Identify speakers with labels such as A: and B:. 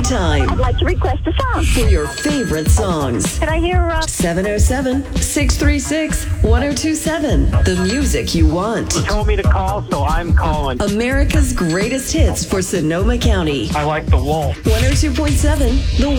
A: anytime
B: I'd like to request a song.
A: for your favorite songs.
B: Can I hear
A: 707-636-1027. The music you want.
C: Told me to call, so I'm calling.
A: America's greatest hits for Sonoma County.
C: I like the wolf.
A: 102.7 The